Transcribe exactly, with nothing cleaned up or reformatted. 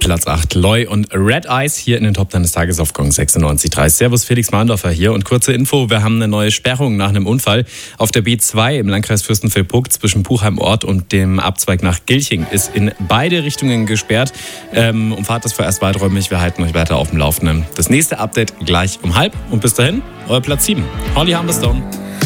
Platz acht. Loy und Red Eyes hier in den Top Ten des Tages auf Gong sechsundneunzig Komma drei. Servus, Felix Mahndorfer hier. Und kurze Info, wir haben eine neue Sperrung nach einem Unfall. Auf der B zwei im Landkreis Fürstenfeldbruck zwischen Puchheim Ort und dem Abzweig nach Gilching ist in beide Richtungen gesperrt. Ähm, umfahrt das vorerst weiträumig. Wir halten euch weiter auf dem Laufenden. Das nächste Update gleich um halb. Und bis dahin, euer Platz sieben. Holly Humberstone.